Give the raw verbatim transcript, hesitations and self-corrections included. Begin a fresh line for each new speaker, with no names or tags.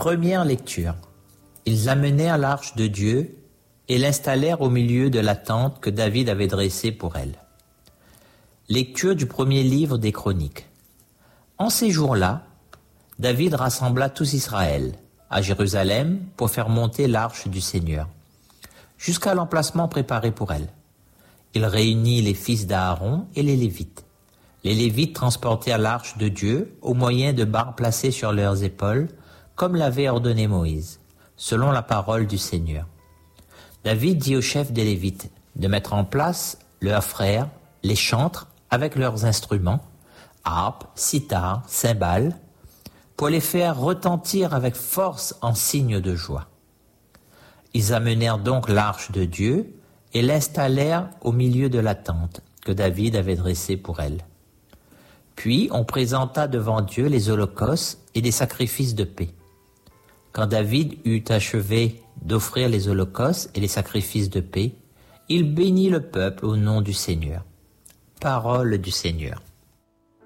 Première lecture. Ils amenèrent l'arche de Dieu et l'installèrent au milieu de la tente que David avait dressée pour elle. Lecture du premier livre des Chroniques. En ces jours-là, David rassembla tous Israël à Jérusalem pour faire monter l'arche du Seigneur, jusqu'à l'emplacement préparé pour elle. Il réunit les fils d'Aaron et les Lévites. Les Lévites transportèrent l'arche de Dieu au moyen de barres placées sur leurs épaules, comme l'avait ordonné Moïse, selon la parole du Seigneur. David dit au chef des Lévites de mettre en place leurs frères, les chantres, avec leurs instruments, harpes, cithare, cymbales, pour les faire retentir avec force en signe de joie. Ils amenèrent donc l'arche de Dieu et l'installèrent au milieu de la tente que David avait dressée pour elle. Puis on présenta devant Dieu les holocaustes et des sacrifices de paix. Quand David eut achevé d'offrir les holocaustes et les sacrifices de paix, il bénit le peuple au nom du Seigneur. Parole du Seigneur.